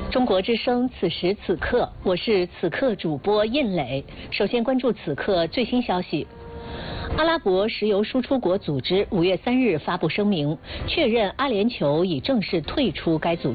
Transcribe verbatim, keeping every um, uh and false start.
中国之声，此时此刻，我是此刻主播印磊。首先关注此刻最新消息。阿拉伯石油输出国组织五月三日发布声明，确认阿联酋已正式退出该组织。